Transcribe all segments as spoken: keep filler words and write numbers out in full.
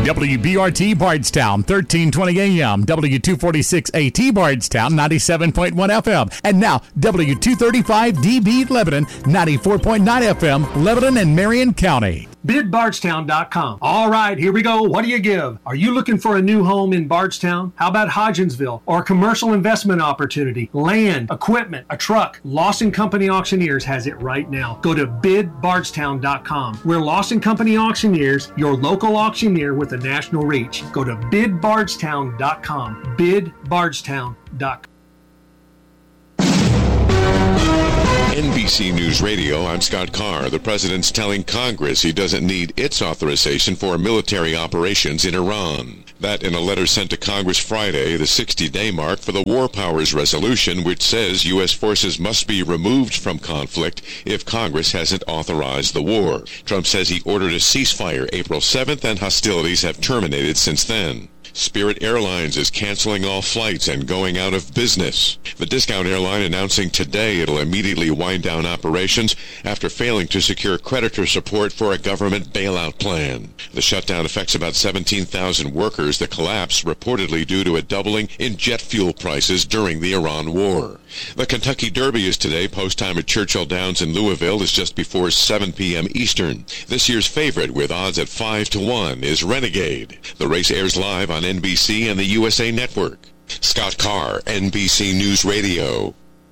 W B R T Bardstown, thirteen twenty A M, W two forty-six A T Bardstown, ninety-seven point one F M, and now W two thirty-five D B Lebanon, ninety-four point nine F M, Lebanon and Marion County. bid bardstown dot com. All right, here we go. What do you give? Are you looking for a new home in Bardstown? How about Hodgensville or a commercial investment opportunity? Land, equipment, a truck. Lawson Company Auctioneers has it right now. Go to bid bardstown dot com. We're Lawson Company Auctioneers, your local auctioneer with a national reach. Go to bid bardstown dot com. bid bardstown dot com. N B C News Radio, I'm Scott Carr. The president's telling Congress he doesn't need its authorization for military operations in Iran. That in a letter sent to Congress Friday, the sixty-day mark for the War Powers Resolution, which says U S forces must be removed from conflict if Congress hasn't authorized the war. Trump says he ordered a ceasefire April seventh, and hostilities have terminated since then. Spirit Airlines is canceling all flights and going out of business. The discount airline announcing today it'll immediately wind down operations after failing to secure creditor support for a government bailout plan. The shutdown affects about seventeen thousand workers. The collapse reportedly due to a doubling in jet fuel prices during the Iran war. The Kentucky Derby is today. Post time at Churchill Downs in Louisville is just before seven p m Eastern. This year's favorite, with odds at five to one, is Renegade. The race airs live on N B C and the U S A Network. Scott Carr, N B C News Radio.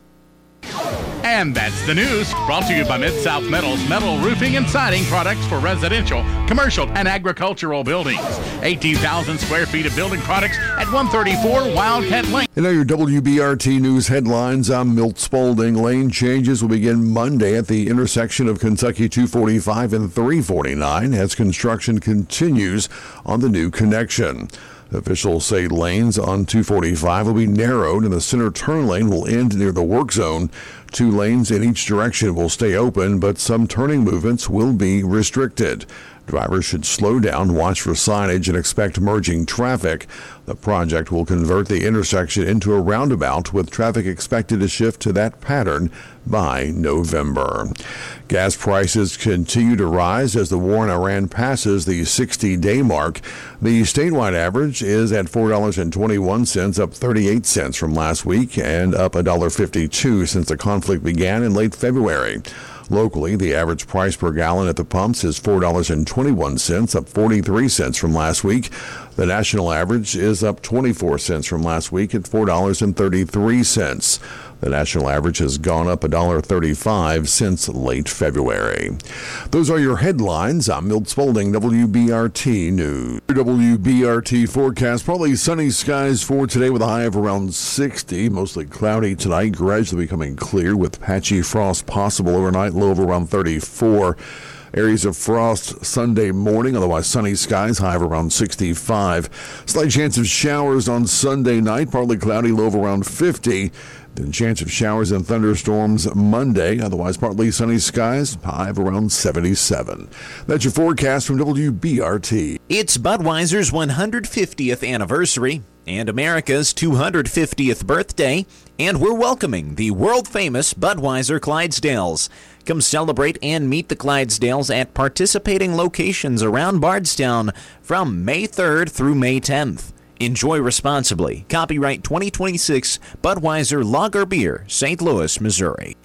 And that's the news, brought to you by Mid-South Metals, metal roofing and siding products for residential, commercial, and agricultural buildings. eighteen thousand square feet of building products at one thirty-four Wildcat Lane. And now your W B R T News headlines. I'm Milt Spaulding. Lane changes will begin Monday at the intersection of Kentucky two forty-five and three forty-nine as construction continues on the new connection. Officials say lanes on two forty-five will be narrowed and the center turn lane will end near the work zone. Two lanes in each direction will stay open, but some turning movements will be restricted. Drivers should slow down, watch for signage, and expect merging traffic. The project will convert the intersection into a roundabout, with traffic expected to shift to that pattern by November. Gas prices continue to rise as the war in Iran passes the sixty-day mark. The statewide average is at four dollars and twenty-one cents, up thirty-eight cents from last week, and up one dollar and fifty-two cents since the conflict began in late February. Locally, the average price per gallon at the pumps is four dollars and twenty-one cents, up forty-three cents from last week. The national average is up twenty-four cents from last week at four dollars and thirty-three cents. The national average has gone up one dollar and thirty-five cents since late February. Those are your headlines. I'm Milt Spaulding, W B R T News. W B R T forecast, probably sunny skies for today with a high of around sixty. Mostly cloudy tonight, gradually becoming clear with patchy frost possible overnight, low of around thirty-four. Areas of frost Sunday morning, otherwise sunny skies, high of around sixty-five. Slight chance of showers on Sunday night, partly cloudy, low of around fifty. Then chance of showers and thunderstorms Monday, otherwise partly sunny skies, high of around seventy-seven. That's your forecast from W B R T. It's Budweiser's one hundred fiftieth anniversary and America's two hundred fiftieth birthday, and we're welcoming the world-famous Budweiser Clydesdales. Come celebrate and meet the Clydesdales at participating locations around Bardstown from May third through May tenth. Enjoy responsibly. Copyright twenty twenty-six Budweiser Lager Beer, Saint Louis, Missouri.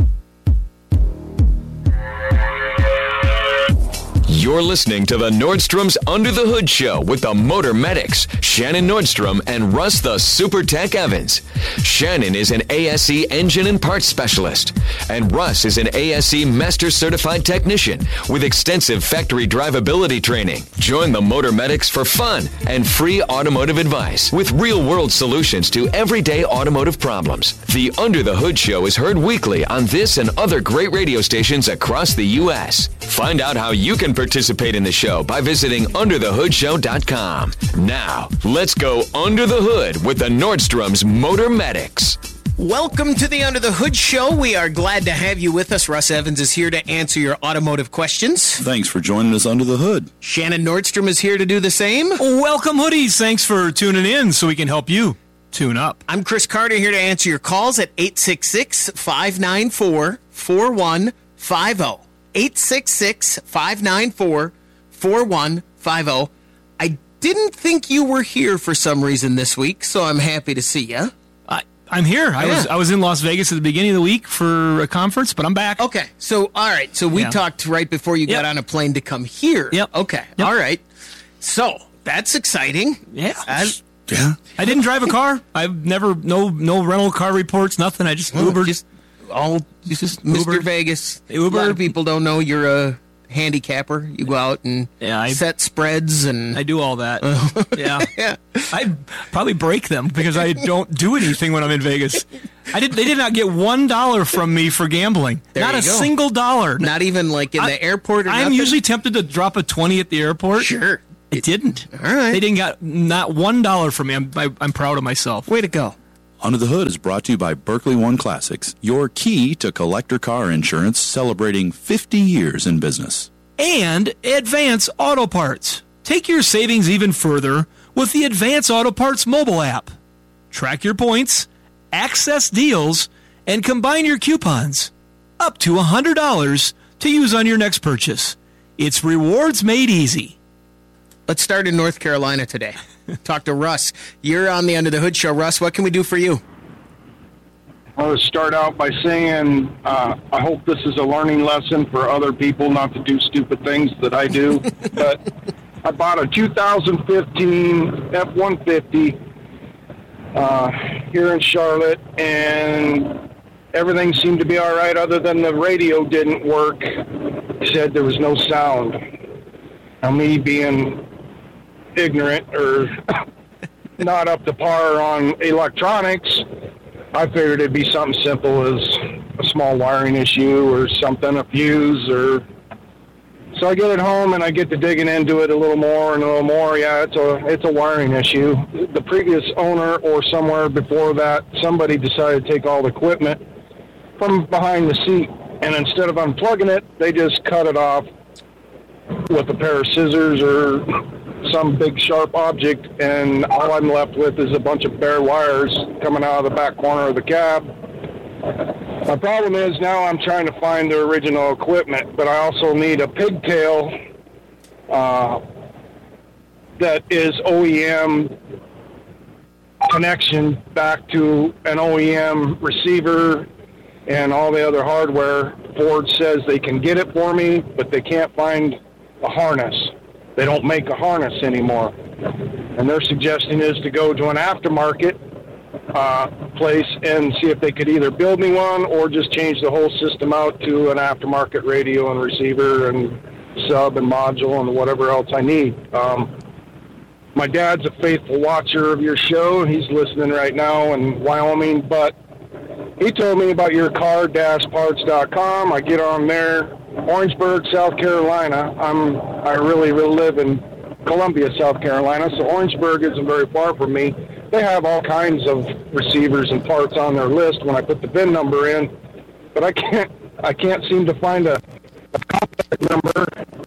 You're listening to the Nordstrom's Under the Hood Show with the Motor Medics, Shannon Nordstrom and Russ the Super Tech Evans. Shannon is an A S E engine and parts specialist, and Russ is an A S E Master Certified Technician with extensive factory drivability training. Join the Motor Medics for fun and free automotive advice with real-world solutions to everyday automotive problems. The Under the Hood Show is heard weekly on this and other great radio stations across the U S Find out how you can participate in the show by visiting under the hood show dot com. Now, let's go under the hood with the Nordstrom's Motor Medics. Welcome to the Under the Hood Show. We are glad to have you with us. Russ Evans is here to answer your automotive questions. Thanks for joining us under the hood. Shannon Nordstrom is here to do the same. Welcome, hoodies. Thanks for tuning in so we can help you tune up. I'm Chris Carter, here to answer your calls at eight six six, five nine four, four one five zero. eight six six, five nine four, four one five zero. I didn't think you were here for some reason this week, so I'm happy to see you. I, I'm here. I Yeah. was I was in Las Vegas at the beginning of the week for a conference, but I'm back. Okay, so all right, so we Yeah. talked right before you Yep. got on a plane to come here. Yep. Okay, Yep. all right. So that's exciting. Yeah. I, Yeah. I didn't drive a car. I've never no no rental car reports, nothing. I just Ubered. just all just Mister Uber. Vegas. Uber. A lot of people don't know you're a handicapper. You go out and Yeah, I- set spreads and I do all that. yeah. yeah. I probably break them because I don't do anything when I'm in Vegas. I did. They did not get one dollar from me for gambling. There not you a go. single dollar. Not even like in I- the airport or I'm nothing? usually tempted to drop a twenty at the airport. Sure. It didn't. All right. They didn't got not one dollar from me. I'm I, I'm proud of myself. Way to go. Under the Hood is brought to you by Berkeley One Classics, your key to collector car insurance, celebrating fifty years in business. And Advance Auto Parts. Take your savings even further with the Advance Auto Parts mobile app. Track your points, access deals, and combine your coupons. Up to one hundred dollars to use on your next purchase. It's rewards made easy. Let's start in North Carolina today. Talk to Russ. You're on the Under the Hood show. Russ, what can we do for you? I would start out by saying uh, I hope this is a learning lesson for other people not to do stupid things that I do. But I bought a two thousand fifteen F one fifty uh, here in Charlotte, and everything seemed to be all right other than the radio didn't work. It said there was no sound. Now, me being ignorant or not up to par on electronics, I figured it'd be something simple as a small wiring issue or something, a fuse, or so I get it home and I get to digging into it a little more and a little more. Yeah, it's a it's a wiring issue. The previous owner or somewhere before that, somebody decided to take all the equipment from behind the seat, and instead of unplugging it, they just cut it off with a pair of scissors or some big sharp object, and all I'm left with is a bunch of bare wires coming out of the back corner of the cab. My problem is now I'm trying to find the original equipment, but I also need a pigtail uh, that is O E M connection back to an O E M receiver and all the other hardware. Ford says they can get it for me, but they can't find a harness. They don't make a harness anymore. And their suggestion is to go to an aftermarket uh, place and see if they could either build me one or just change the whole system out to an aftermarket radio and receiver and sub and module and whatever else I need. Um, my dad's a faithful watcher of your show. He's listening right now in Wyoming, but he told me about your car dash parts dot com. I get on there. Orangeburg, South Carolina. I'm, I really, really live in Columbia, South Carolina, so Orangeburg isn't very far from me. They have all kinds of receivers and parts on their list when I put the V I N number in, but I can't, I can't seem to find a, a contact number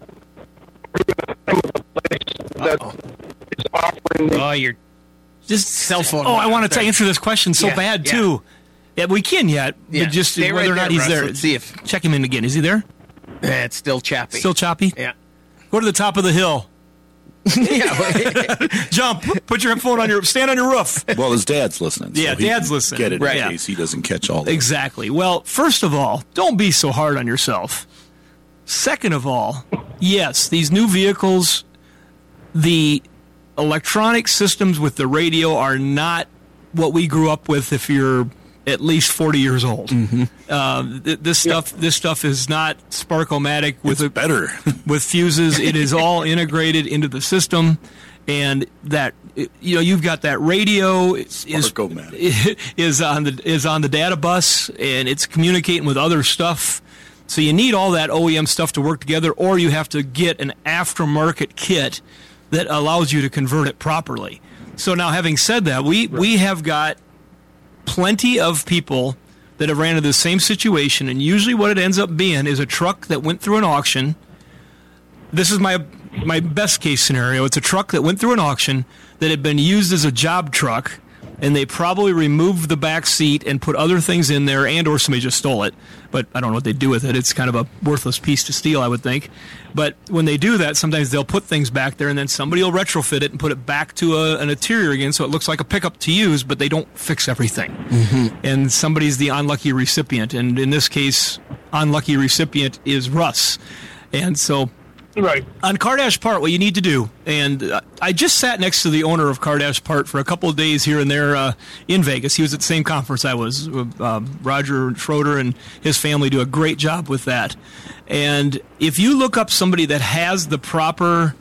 that is offering me. Oh, you're Just cell phone. Oh, I want to answer this question so Yeah, bad yeah. too. Yeah, we can yet, Yeah, but just stay whether right or not there, he's Russ. there. Let's see if- Check him in again. Is he there? Yeah, it's still choppy. Still choppy? Yeah. Go to the top of the hill. yeah. Jump. Put your phone on your. Stand on your roof. Well, his dad's listening. Yeah, so he dad's can listening. Get it Right. in case he doesn't catch all this. Exactly. Well, first of all, don't be so hard on yourself. Second of all, yes, these new vehicles, the electronic systems with the radio are not what we grew up with if you're at least forty years old. Mm-hmm. Uh, th- this stuff this stuff is not Sparkomatic with It's a, better. with fuses. It is all integrated into the system, and that you know you've got that radio is is, Sparkomatic. is on the is on the data bus, and it's communicating with other stuff. So you need all that O E M stuff to work together, or you have to get an aftermarket kit that allows you to convert it properly. So now, having said that, we, we have got plenty of people that have ran into the same situation, and usually what it ends up being is a truck that went through an auction. This is my my best case scenario. It's a truck that went through an auction that had been used as a job truck, and they probably removed the back seat and put other things in there, and or somebody just stole it. But I don't know what they do with it. It's kind of a worthless piece to steal, I would think. But when they do that, sometimes they'll put things back there, and then somebody will retrofit it and put it back to a, an interior again, so it looks like a pickup to use, but they don't fix everything. Mm-hmm. And somebody's the unlucky recipient, and in this case, unlucky recipient is Russ. And so... Right. On Kardash Part, what you need to do, and uh, I just sat next to the owner of Kardash Part for a couple of days here and there uh, in Vegas. He was at the same conference I was. Uh, Roger Schroeder and his family do a great job with that. And if you look up somebody that has the proper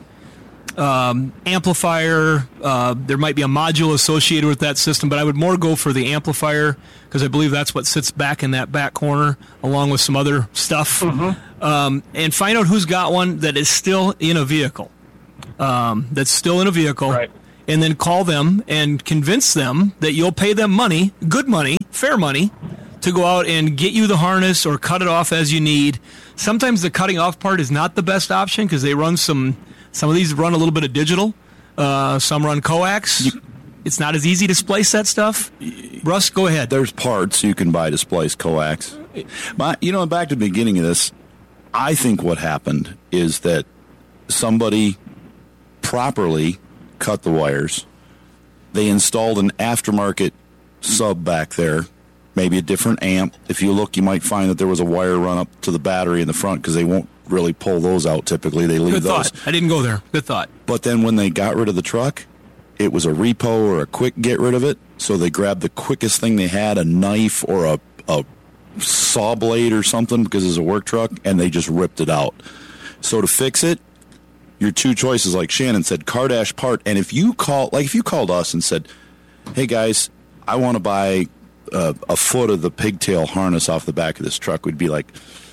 um, amplifier, uh, there might be a module associated with that system, but I would more go for the amplifier because I believe that's what sits back in that back corner along with some other stuff. Mm-hmm. Um, and find out who's got one that is still in a vehicle. Um, that's still in a vehicle. Right. And then call them and convince them that you'll pay them money, good money, fair money, to go out and get you the harness or cut it off as you need. Sometimes the cutting off part is not the best option because they run some, some of these run a little bit of digital. Uh, some run coax. You, it's not as easy to splice that stuff. Russ, go ahead. There's parts you can buy to splice coax. But, you know, back to the beginning of this, I think what happened is that somebody properly cut the wires. They installed an aftermarket sub back there, maybe a different amp. If you look, you might find that there was a wire run up to the battery in the front because they won't really pull those out typically. They leave Good those. Thought. I didn't go there. Good thought. But then when they got rid of the truck, it was a repo or a quick get rid of it. So they grabbed the quickest thing they had, a knife or a, a saw blade or something because it's a work truck, and they just ripped it out. So to fix it, your two choices, like Shannon said, Kardash Part. And if you call, like if you called us and said, hey guys, I want to buy uh, a foot of the pigtail harness off the back of this truck, we'd be like,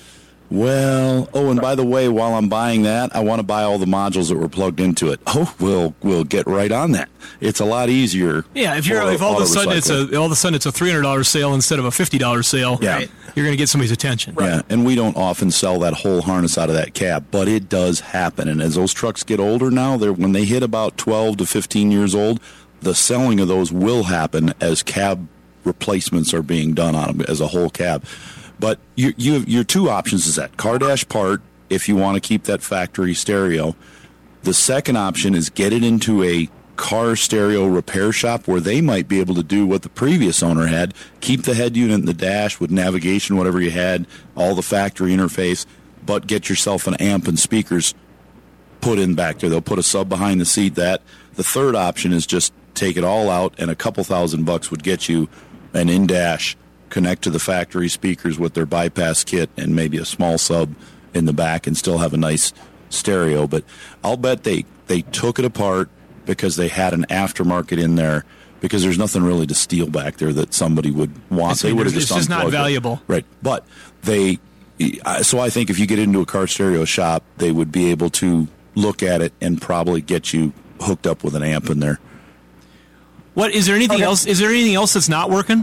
well, oh, and by the way, while I'm buying that, I want to buy all the modules that were plugged into it. Oh, we'll we'll get right on that. It's a lot easier. Yeah, if you're if all of a sudden it's a all of a sudden it's a three hundred dollars sale instead of a fifty dollars sale, yeah. Right, you're going to get somebody's attention. Right. Yeah, and we don't often sell that whole harness out of that cab, but it does happen. And as those trucks get older now, they're when they hit about twelve to fifteen years old, the selling of those will happen as cab replacements are being done on them as a whole cab. But you, you, your two options is that Kardash Part, if you want to keep that factory stereo. The second option is get it into a car stereo repair shop where they might be able to do what the previous owner had, keep the head unit in the dash with navigation, whatever you had, all the factory interface, but get yourself an amp and speakers put in back there. They'll put a sub behind the seat. That the third option is just take it all out, and a couple thousand bucks would get you an in-dash, connect to the factory speakers with their bypass kit and maybe a small sub in the back and still have a nice stereo. But I'll bet they, they took it apart because they had an aftermarket in there because there's nothing really to steal back there that somebody would want. It's, they would have just just It's just not valuable. It. Right. But they, so I think if you get into a car stereo shop, they would be able to look at it and probably get you hooked up with an amp in there. What, is there anything okay. else? Is there anything else that's not working?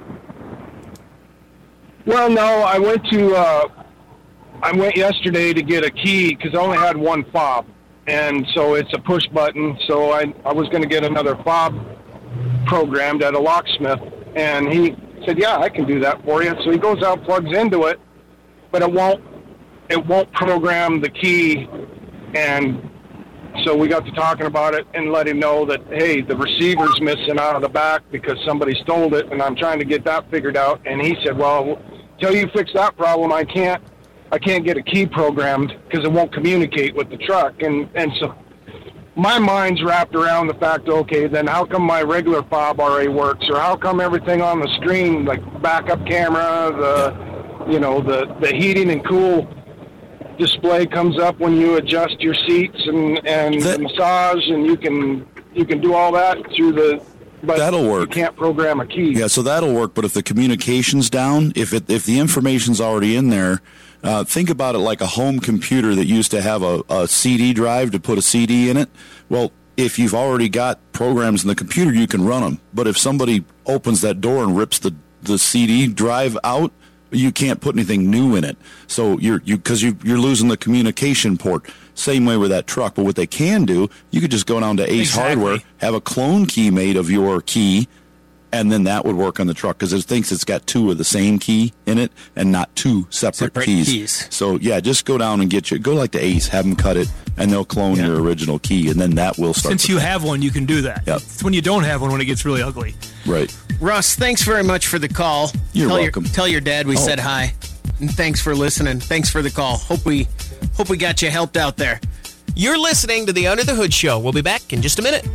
Well, no, I went to, uh, I went yesterday to get a key because I only had one fob. And so it's a push button. So I, I was going to get another fob programmed at a locksmith. And he said, yeah, I can do that for you. So he goes out, plugs into it, but it won't, it won't program the key. And so we got to talking about it and let him know that, hey, the receiver's missing out of the back because somebody stole it, and I'm trying to get that figured out. And he said, well, until you fix that problem, I can't I can't get a key programmed because it won't communicate with the truck. And, and so my mind's wrapped around the fact, okay, then how come my regular fob R A works? Or how come everything on the screen, like backup camera, the, you know, the, the heating and cool display comes up when you adjust your seats and, and that, the massage, and you can you can do all that through the, but that'll work. You can't program a key. Yeah, so that'll work, but if the communication's down, if it if the information's already in there, uh, think about it like a home computer that used to have a, a C D drive to put a C D in it. Well, if you've already got programs in the computer, you can run them. But if somebody opens that door and rips the, the C D drive out, you can't put anything new in it. So you're you because you you're losing the communication port. Same way with that truck. But what they can do, you could just go down to Ace exactly. Hardware, have a clone key made of your key, And then that would work on the truck because it thinks it's got two of the same key in it and not two separate, Separate keys. keys. So, yeah, just go down and get you, go like to Ace, have them cut it, and they'll clone Yeah. your original key, and then that will start. Since the you thing. have one, you can do that. Yep. It's when you don't have one when it gets really ugly. Right. Russ, thanks very much for the call. You're tell welcome. Your, tell your dad we Oh. said hi. And thanks for listening. Thanks for the call. Hope we hope we got you helped out there. You're listening to the Under the Hood Show. We'll be back in just a minute.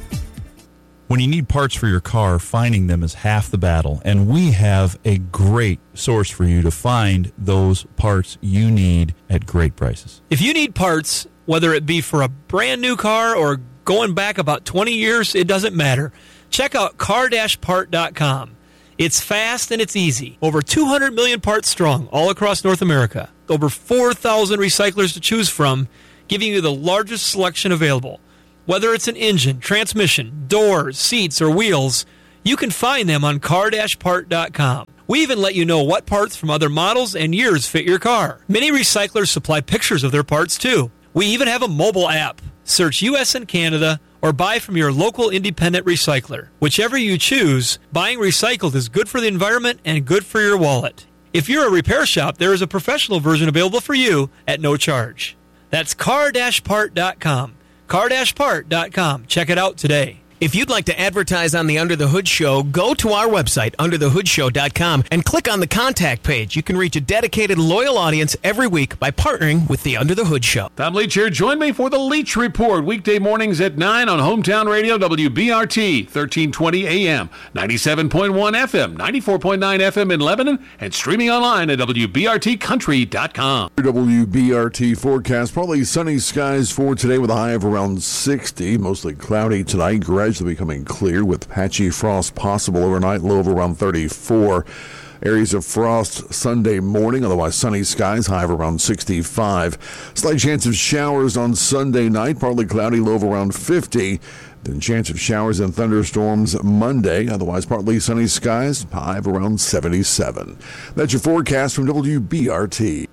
When you need parts for your car, finding them is half the battle. And we have a great source for you to find those parts you need at great prices. If you need parts, whether it be for a brand new car or going back about twenty years, it doesn't matter. Check out car dash part dot com. It's fast and it's easy. Over two hundred million parts strong all across North America. Over four thousand recyclers to choose from, giving you the largest selection available. Whether it's an engine, transmission, doors, seats, or wheels, you can find them on car dash part dot com. We even let you know what parts from other models and years fit your car. Many recyclers supply pictures of their parts too. We even have a mobile app. Search U S and Canada or buy from your local independent recycler. Whichever you choose, buying recycled is good for the environment and good for your wallet. If you're a repair shop, there is a professional version available for you at no charge. That's car dash part dot com. car dash part dot com. Check it out today. If you'd like to advertise on the Under the Hood Show, go to our website, under the hood show dot com, and click on the contact page. You can reach a dedicated, loyal audience every week by partnering with the Under the Hood Show. Tom Leach here. Join me for the Leach Report, weekday mornings at nine on Hometown Radio, W B R T, thirteen twenty A M, ninety-seven point one F M, ninety-four point nine F M in Lebanon, and streaming online at W B R T country dot com. W B R T forecast, probably sunny skies for today with a high of around sixty, mostly cloudy tonight, gradually becoming clear with patchy frost possible overnight, low of around thirty-four. Areas of frost Sunday morning, otherwise sunny skies, high of around sixty-five. Slight chance of showers on Sunday night, partly cloudy, low of around fifty. Then chance of showers and thunderstorms Monday, otherwise partly sunny skies, high of around seventy-seven. That's your forecast from W B R T.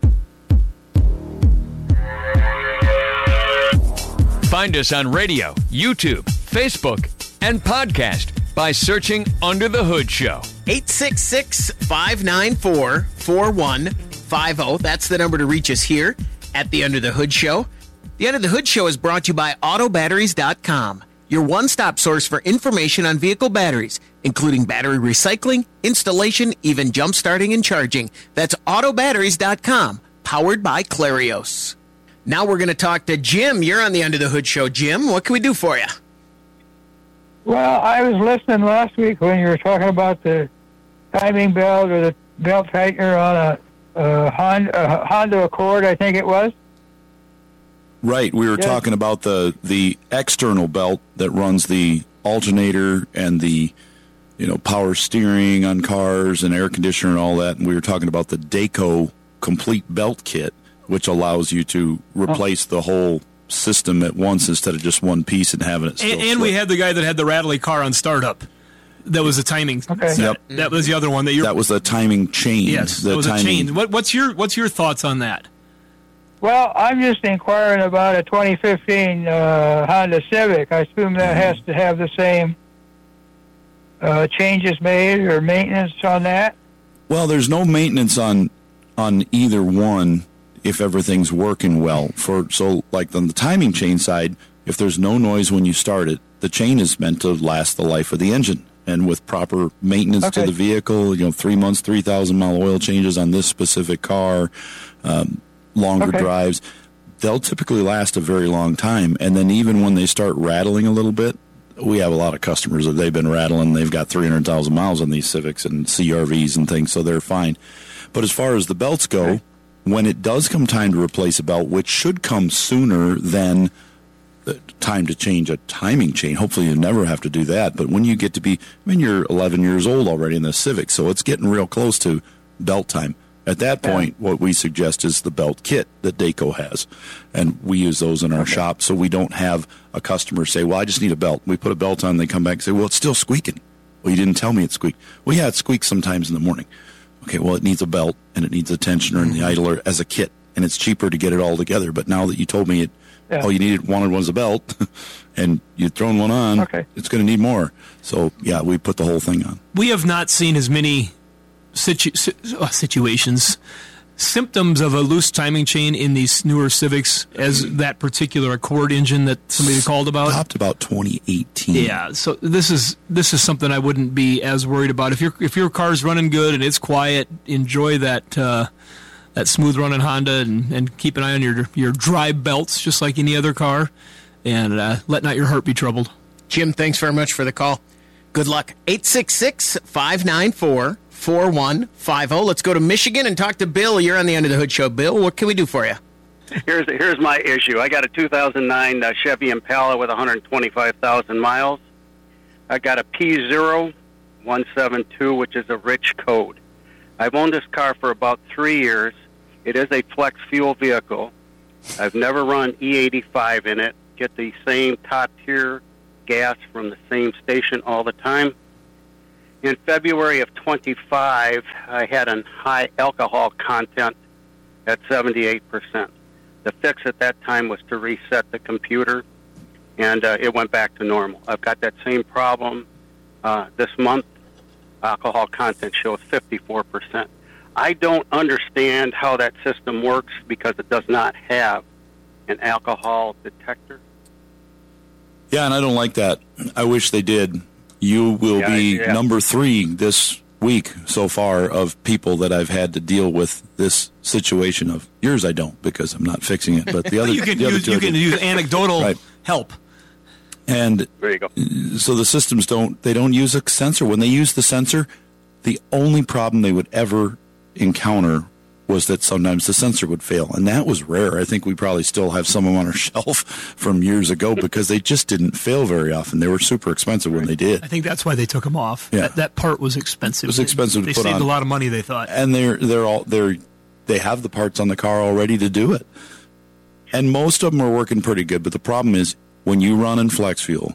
Find us on radio, YouTube, Facebook, and podcast by searching Under the Hood Show. eight six six, five nine four, four one five zero. That's the number to reach us here at the Under the Hood Show. The Under the Hood Show is brought to you by auto batteries dot com, your one-stop source for information on vehicle batteries, including battery recycling, installation, even jump-starting and charging. That's auto batteries dot com, powered by Clarios. Now we're going to talk to Jim. You're on the Under the Hood Show. Jim, what can we do for you? Well, I was listening last week when you were talking about the timing belt or the belt tightener on a, a, Honda, a Honda Accord, I think it was. Right. We were Yes. talking about the the external belt that runs the alternator and the you know power steering on cars and air conditioner and all that. And we were talking about the Dayco complete belt kit, which allows you to replace the whole system at once instead of just one piece and having it still And, and we slip. had the guy that had the rattly car on startup. That was a timing. Okay. set. Yep. That was the other one that you. That was the timing chain. Yes, the that was timing, a chain. What, what's your What's your thoughts on that? Well, I'm just inquiring about a twenty fifteen uh, Honda Civic. I assume that has to have the same uh, changes made or maintenance on that. Well, there's no maintenance on on either one if everything's working well. For so like on the timing chain side, if there's no noise when you start it, the chain is meant to last the life of the engine. And with proper maintenance Okay. to the vehicle, you know, three months, three thousand mile oil changes on this specific car, um, longer Okay. drives, they'll typically last a very long time. And then even when they start rattling a little bit, we have a lot of customers that they've been rattling. They've got three hundred thousand miles on these Civics and C R Vs and things, so they're fine. But as far as the belts go, okay. when it does come time to replace a belt, which should come sooner than the time to change a timing chain. Hopefully you never have to do that. But when you get to be, I mean, you're eleven years old already in the Civic, so it's getting real close to belt time. At that point, yeah. what we suggest is the belt kit that Dayco has. And we use those in our okay. shop, so we don't have a customer say, well, I just need a belt. We put a belt on, they come back and say, well, it's still squeaking. Well, you didn't tell me it squeaked. Well, yeah, it squeaks sometimes in the morning. Okay, well, it needs a belt, and it needs a tensioner and the idler as a kit, and it's cheaper to get it all together. But now that you told me it, yeah. all you needed, wanted was a belt, and you're throwing one on, okay. it's going to need more. So, yeah, we put the whole thing on. We have not seen as many situ- situations, symptoms of a loose timing chain in these newer Civics as that particular Accord engine that somebody called about. Stopped about twenty eighteen. Yeah, so this is this is something I wouldn't be as worried about. If your if your car's running good and it's quiet, enjoy that uh, that smooth running Honda and, and keep an eye on your your drive belts just like any other car, and uh, let not your heart be troubled. Jim, thanks very much for the call. Good luck. eight six six, five nine four, four one five zero. Let's go to Michigan and talk to Bill. You're on the Under the Hood Show. Bill, what can we do for you? Here's here's my issue. I got a two thousand nine uh, Chevy Impala with one hundred twenty-five thousand miles. I got a P zero one seven two, which is a rich code. I've owned this car for about three years. It is a flex fuel vehicle. I've never run E eighty-five in it. Get the same top tier gas from the same station all the time. In February of twenty-five, I had a high alcohol content at seventy-eight percent. The fix at that time was to reset the computer, and uh, it went back to normal. I've got that same problem uh, this month. Alcohol content shows fifty-four percent. I don't understand how that system works because it does not have an alcohol detector. Yeah, and I don't like that. I wish they did. You will Yeah, be yeah. number three this week so far of people that I've had to deal with this situation of. Yours I don't because I'm not fixing it, but the other you can the other use two you I can do. use anecdotal Right. help. And there you go. So the systems don't they don't use a sensor. When they use the sensor, the only problem they would ever encounter was that sometimes the sensor would fail, and that was rare. I think we probably still have some of them on our shelf from years ago because they just didn't fail very often. They were super expensive when they did. I think that's why they took them off. Yeah. That, that part was expensive. It was expensive They, to put they saved on. a lot of money, they thought. And they're they're all they're they have the parts on the car already to do it, and most of them are working pretty good. But the problem is when you run in flex fuel,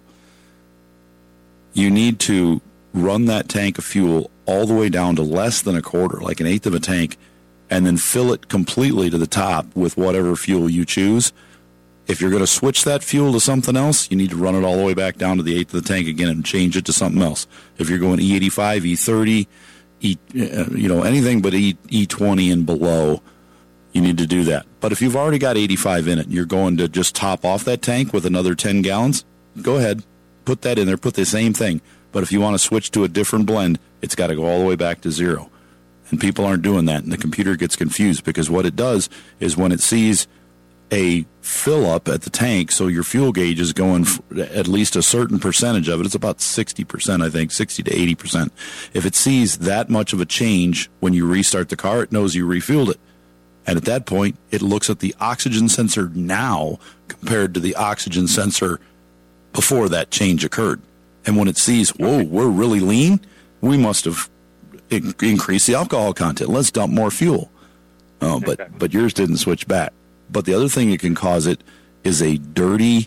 you need to run that tank of fuel all the way down to less than a quarter, like an eighth of a tank, and then fill it completely to the top with whatever fuel you choose. If you're going to switch that fuel to something else, you need to run it all the way back down to the eighth of the tank again and change it to something else. If you're going E eighty-five, E thirty, E, uh, you know, anything but E, E20 and below, you need to do that. But if you've already got eighty-five in it, and you're going to just top off that tank with another ten gallons, go ahead, put that in there, put the same thing. But if you want to switch to a different blend, it's got to go all the way back to zero. And people aren't doing that, and the computer gets confused because what it does is when it sees a fill up at the tank, so your fuel gauge is going f- at least a certain percentage of it. It's about sixty percent, I think, sixty to eighty percent. If it sees that much of a change when you restart the car, it knows you refueled it. And at that point, it looks at the oxygen sensor now compared to the oxygen sensor before that change occurred. And when it sees, whoa, we're really lean, we must have in- increased the alcohol content. Let's dump more fuel. Oh, but, but yours didn't switch back. But the other thing that can cause it is a dirty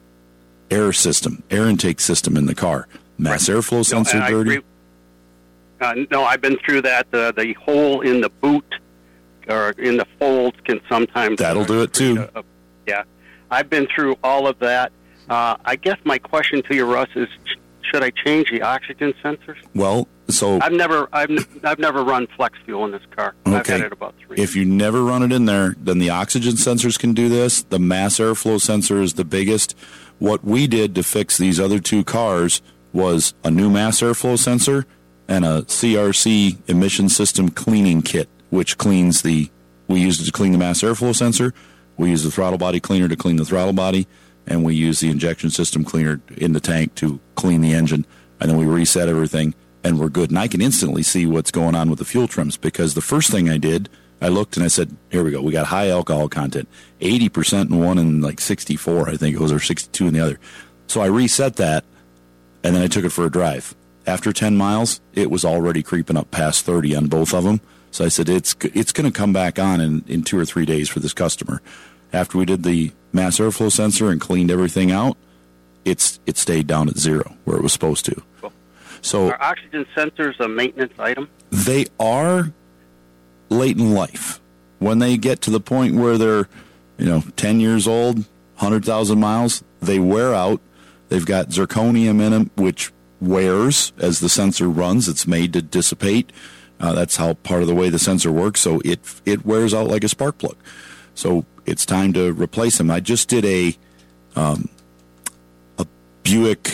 air system, air intake system in the car. Mass airflow sensor no, I dirty. agree. Uh, no, I've been through that. Uh, the hole in the boot or in the folds can sometimes... That'll do it too. Uh, yeah. I've been through all of that. Uh, I guess my question to you, Russ, is should I change the oxygen sensors? Well, so... I've never I've, n- I've never run flex fuel in this car. I've Okay. had it about three. If you never run it in there, then the oxygen sensors can do this. The mass airflow sensor is the biggest. What we did to fix these other two cars was a new mass airflow sensor and a C R C emission system cleaning kit, which cleans the, we used it to clean the mass airflow sensor. We use the throttle body cleaner to clean the throttle body, and we use the injection system cleaner in the tank to clean the engine. And then we reset everything, and we're good. And I can instantly see what's going on with the fuel trims, because the first thing I did, I looked and I said, here we go. We got high alcohol content, eighty percent in one and like sixty-four, I think it was, or sixty-two in the other. So I reset that, and then I took it for a drive. After ten miles, it was already creeping up past thirty on both of them. So I said, it's it's going to come back on in, in two or three days for this customer. After we did the mass airflow sensor and cleaned everything out, it's it stayed down at zero where it was supposed to. Cool. So Are oxygen sensors a maintenance item? they are late in life. When they get to the point where they're, you know, ten years old, one hundred thousand miles, they wear out. They've got zirconium in them, which wears as the sensor runs. It's made to dissipate. Uh, that's how part of the way the sensor works. So it it wears out like a spark plug. So it's time to replace them. I just did a um, a Buick.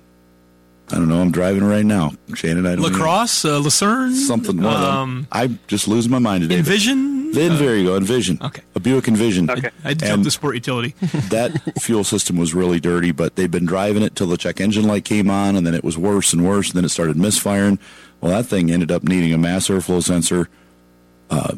I don't know. I'm driving right now, Shannon. I don't Lacrosse, uh, Lucerne, something. One of um, them. I'm just losing my mind today. Envision. Then uh, there you go. Envision. Okay. A Buick Envision. Okay. I jumped the sport utility. That fuel system was really dirty, but they've been driving it till the check engine light came on, and then it was worse and worse, and then it started misfiring. Well, that thing ended up needing a mass airflow sensor, uh,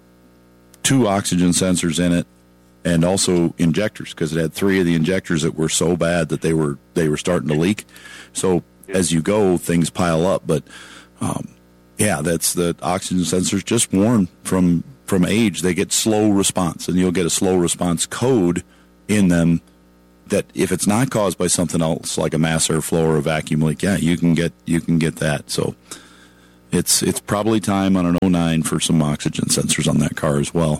two oxygen sensors in it, and also injectors, because it had three of the injectors that were so bad that they were they were starting to leak. So as you go, things pile up. But um, yeah, that's the oxygen sensors just worn from from age. They get slow response, and you'll get a slow response code in them that if it's not caused by something else like a mass airflow or a vacuum leak, yeah, you can get you can get that. So it's it's probably time on an oh nine for some oxygen sensors on that car as well.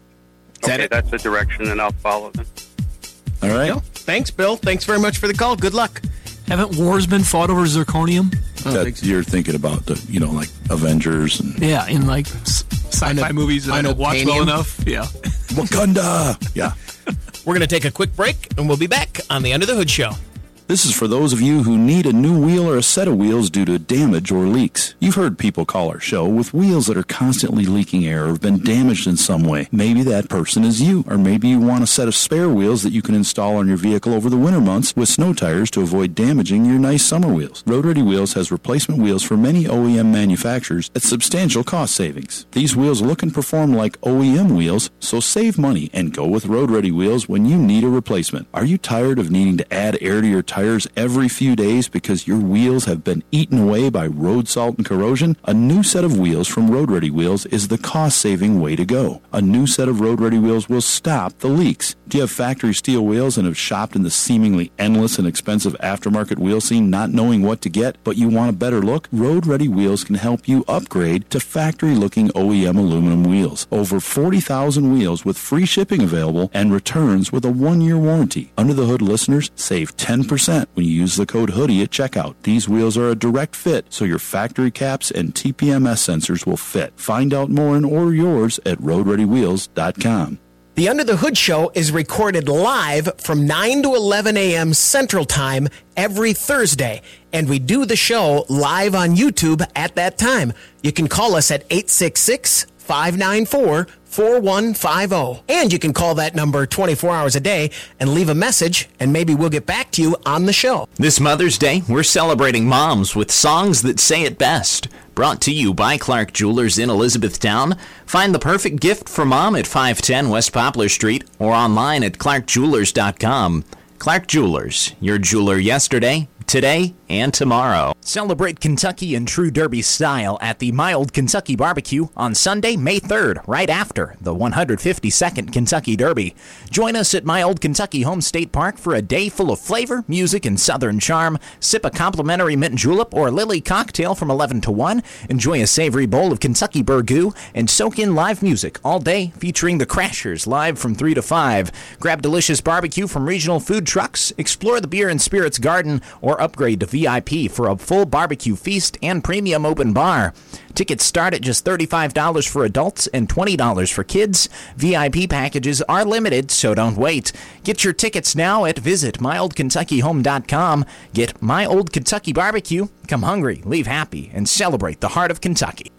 Okay, that's the direction, and I'll follow them. All right. Bill, thanks, Bill. Thanks very much for the call. Good luck. Haven't wars been fought over zirconium? That so. You're thinking about the, you know, like Avengers and Yeah, in like s- sci-fi movies that I don't watch well enough. Yeah. Wakanda. Yeah. We're going to take a quick break, and we'll be back on the Under the Hood Show. This is for those of you who need a new wheel or a set of wheels due to damage or leaks. You've heard people call our show with wheels that are constantly leaking air or have been damaged in some way. Maybe that person is you, or maybe you want a set of spare wheels that you can install on your vehicle over the winter months with snow tires to avoid damaging your nice summer wheels. Road Ready Wheels has replacement wheels for many O E M manufacturers at substantial cost savings. These wheels look and perform like O E M wheels, so save money and go with Road Ready Wheels when you need a replacement. Are you tired of needing to add air to your tires every few days because your wheels have been eaten away by road salt and corrosion? A new set of wheels from Road Ready Wheels is the cost-saving way to go. A new set of Road Ready Wheels will stop the leaks. Do you have factory steel wheels and have shopped in the seemingly endless and expensive aftermarket wheel scene not knowing what to get, but you want a better look? Road Ready Wheels can help you upgrade to factory-looking O E M aluminum wheels. Over forty thousand wheels with free shipping available and returns with a one-year warranty. Under the Hood listeners save ten percent when you use the code HOODIE at checkout. These wheels are a direct fit, so your factory caps and T P M S sensors will fit. Find out more and order yours at road ready wheels dot com. The Under the Hood Show is recorded live from nine to eleven a.m. Central Time every Thursday, and we do the show live on YouTube at that time. You can call us at eight six six, five nine four, four one five zero. And you can call that number twenty-four hours a day and leave a message, and maybe we'll get back to you on the show. This Mother's Day, we're celebrating moms with songs that say it best. Brought to you by Clark Jewelers in Elizabethtown. Find the perfect gift for mom at five ten West Poplar Street or online at clark jewelers dot com. Clark Jewelers, your jeweler yesterday, today, and tomorrow. Celebrate Kentucky in true Derby style at the My Old Kentucky Barbecue on Sunday, May third, right after the one hundred fifty-second Kentucky Derby. Join us at My Old Kentucky Home State Park for a day full of flavor, music, and southern charm. Sip a complimentary mint julep or lily cocktail from eleven to one. Enjoy a savory bowl of Kentucky burgoo and soak in live music all day featuring the Crashers live from three to five. Grab delicious barbecue from regional food trucks, explore the Beer and Spirits Garden, or upgrade to V I P for a full barbecue feast and premium open bar. Tickets start at just thirty-five dollars for adults and twenty dollars for kids. V I P packages are limited, so don't wait. Get your tickets now at visit my old kentucky home dot com. Get My Old Kentucky Barbecue. Come hungry, leave happy, and celebrate the heart of Kentucky.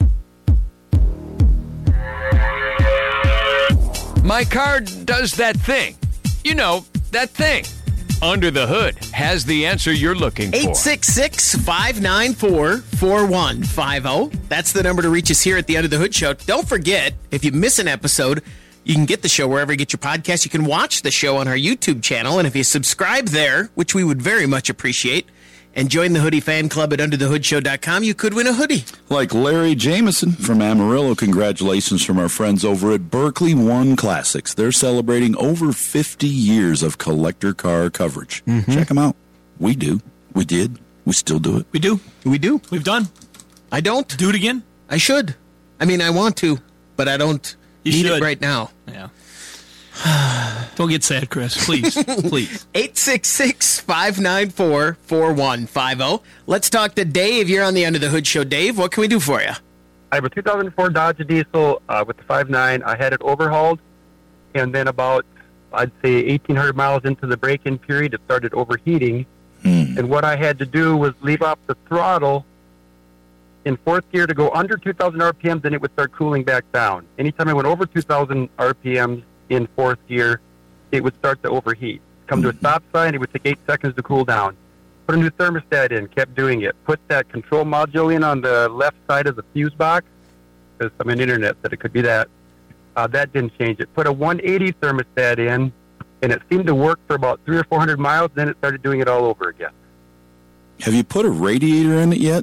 My car does that thing. You know, that thing. Under the Hood has the answer you're looking for. eight six six, five nine four, four one five zero. That's the number to reach us here at the Under the Hood Show. Don't forget, if you miss an episode, you can get the show wherever you get your podcast. You can watch the show on our YouTube channel. And if you subscribe there, which we would very much appreciate, and join the Hoodie Fan Club at under the hood show dot com, you could win a hoodie. Like Larry Jameson from Amarillo, congratulations from our friends over at Berkeley One Classics. They're celebrating over fifty years of collector car coverage. Mm-hmm. Check them out. We do. We did. We still do it. We do. We do. We've done. I don't. Do it again? I should. I mean, I want to, but I don't you need should. it right now. Yeah. Don't get sad, Chris. Please, please. eight six six, five nine four, four one five zero. Let's talk to Dave. You're on the Under the Hood Show. Dave, what can we do for you? I have a two thousand four Dodge Diesel uh, with the five nine. I had it overhauled, and then about, I'd say, eighteen hundred miles into the break-in period, it started overheating. Mm. And what I had to do was leave off the throttle in fourth gear to go under two thousand R P M, then it would start cooling back down. Anytime I went over two thousand R P Ms in fourth gear, it would start to overheat. Come to a stop sign, it would take eight seconds to cool down. Put a new thermostat in, kept doing it. Put that control module in on the left side of the fuse box, because I'm on the internet that it could be that. Uh, that didn't change it. Put a one eighty thermostat in, and it seemed to work for about three or four hundred miles, then it started doing it all over again. Have you put a radiator in it yet?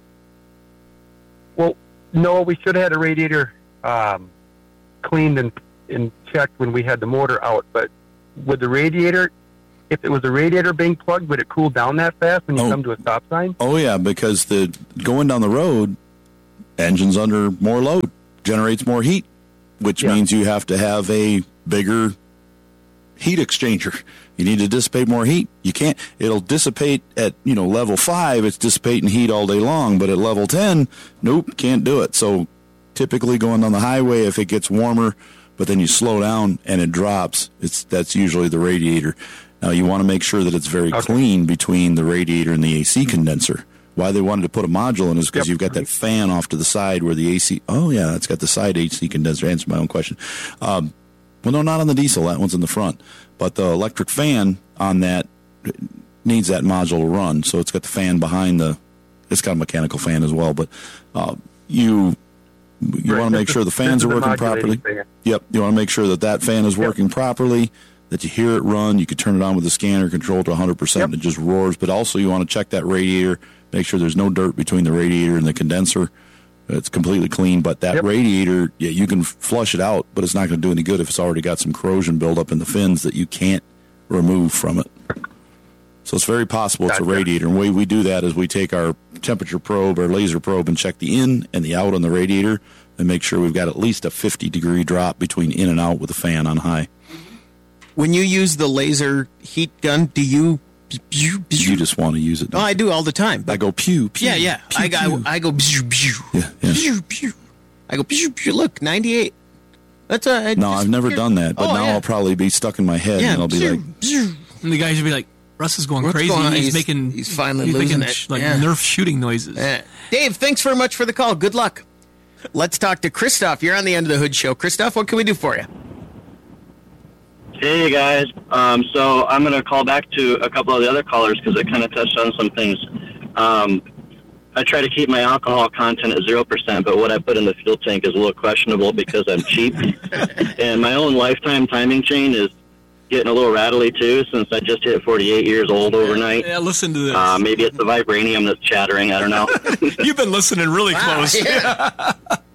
Well, no, we should have had a radiator um, cleaned and, and checked when we had the motor out. But with the radiator, if it was a radiator being plugged, would it cool down that fast when you Oh. come to a stop sign? Oh, yeah, because the going down the road, engine's under more load, generates more heat, which Yeah. means you have to have a bigger heat exchanger. You need to dissipate more heat. You can't, it'll dissipate at, you know, level five, it's dissipating heat all day long, but at level ten, nope, can't do it. So typically going on the highway, if it gets warmer, but then you slow down and it drops, it's that's usually the radiator. Now you want to make sure that it's very Okay. clean between the radiator and the A C condenser. Why they wanted to put a module in is because Yep. you've got that fan off to the side where the A C, oh yeah, it's got the side A C condenser. Answer my own question. Um, well, no, not on the diesel. That one's in the front. But the electric fan on that needs that module to run. So it's got the fan behind the, it's got a mechanical fan as well. But uh, you you Right, want to make this sure is- the fans this are is the working modulating properly. fan. Yep. You want to make sure that that fan is working properly, that you hear it run. You can turn it on with the scanner, control it to one hundred percent, and it just roars. But also you want to check that radiator, make sure there's no dirt between the radiator and the condenser. It's completely clean, but that Yep. radiator, yeah, you can flush it out, but it's not going to do any good if it's already got some corrosion buildup in the fins that you can't remove from it. So it's very possible it's a Gotcha. radiator. And the way we do that is we take our temperature probe, our laser probe, and check the in and the out on the radiator and make sure we've got at least a fifty degree drop between in and out with the fan on high. When you use the laser heat gun, do you... You just want to use it. Oh, I do all the time. I go pew, pew. Yeah, yeah. pew, I, pew. I, I go... Pew, pew, Yeah, yeah. pew, pew. I go... Pew, pew. Look, ninety-eight. That's a... I No, just- I've never done that, but Oh, now yeah. I'll probably be stuck in my head Yeah, and I'll be pew, like, pew. And the guys will be like, Russ is going What's crazy. going on? He's, He's- making. he's finally he's losing making it. sh- like Yeah. Nerf shooting noises. Yeah. Dave, thanks very much for the call. Good luck. Let's talk to Christoph. You're on the End of the Hood Show. Christoph, what can we do for you? Hey guys, um, so I'm going to call back to a couple of the other callers because I kind of touched on some things. Um, I try to keep my alcohol content at zero percent, but what I put in the fuel tank is a little questionable because I'm cheap. And my own lifetime timing chain is getting a little rattly too since I just hit forty-eight years old overnight. Yeah, listen to this. Uh, maybe it's the vibranium that's chattering, I don't know. You've been listening really close. Yeah.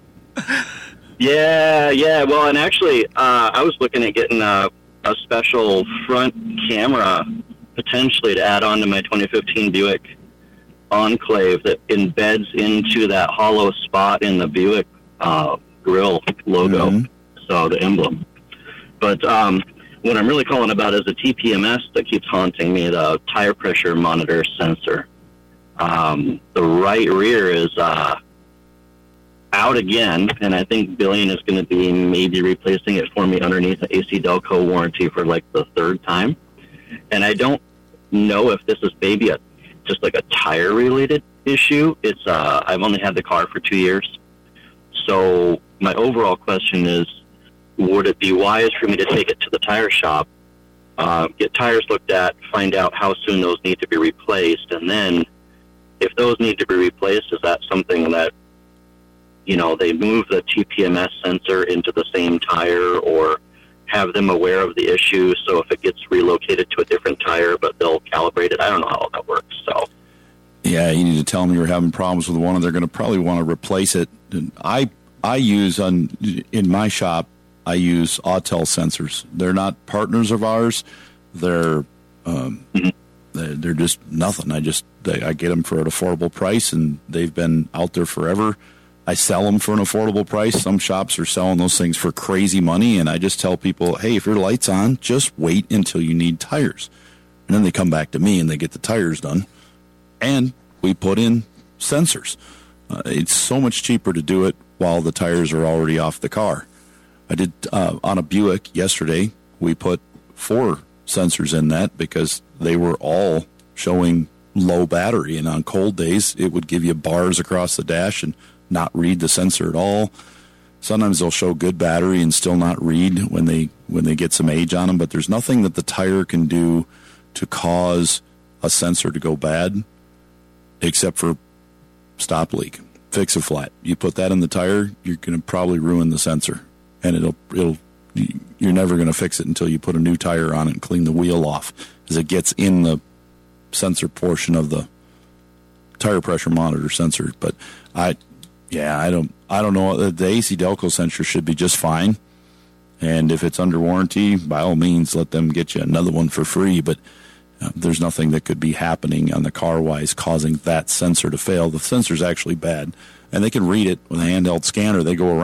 Yeah, yeah. Well, and actually, uh, I was looking at getting a, a special front camera potentially to add on to my twenty fifteen Buick Enclave that embeds into that hollow spot in the Buick uh, grill logo, Mhm. so the emblem. But um, what I'm really calling about is the T P M S that keeps haunting me, the tire pressure monitor sensor. Um, the right rear is... Uh, out again, and I think Billion is going to be maybe replacing it for me underneath the A C Delco warranty for like the third time. And I don't know if this is maybe a just like a tire related issue. It's uh, I've only had the car for two years, so my overall question is: would it be wise for me to take it to the tire shop, uh, get tires looked at, find out how soon those need to be replaced, and then if those need to be replaced, is that something that you know, they move the T P M S sensor into the same tire or have them aware of the issue so if it gets relocated to a different tire, but they'll calibrate it. I don't know how that works. So, yeah, you need to tell them you're having problems with one and they're going to probably want to replace it. And I I use, on in my shop, I use Autel sensors. They're not partners of ours. They're, um, mm-hmm. they're, they're just nothing. I just, they, I get them for an affordable price and they've been out there forever. I sell them for an affordable price. Some shops are selling those things for crazy money, and I just tell people, hey, if your light's on, just wait until you need tires. And then they come back to me and they get the tires done, and we put in sensors. Uh, it's so much cheaper to do it while the tires are already off the car. I did uh, on a Buick yesterday. We put four sensors in that because they were all showing low battery, and on cold days it would give you bars across the dash and not read the sensor at all. Sometimes they'll show good battery and still not read when they when they get some age on them, but there's nothing that the tire can do to cause a sensor to go bad except for stop leak, fix a flat. You put that in the tire, you're going to probably ruin the sensor, and it'll it'll you're never going to fix it until you put a new tire on it and clean the wheel off, as it gets in the sensor portion of the tire pressure monitor sensor. But I, yeah, I don't I don't know. The A C Delco sensor should be just fine, and if it's under warranty, by all means, let them get you another one for free. But Uh, there's nothing that could be happening on the car-wise causing that sensor to fail. The sensor's actually bad, and they can read it with a handheld scanner. They go around.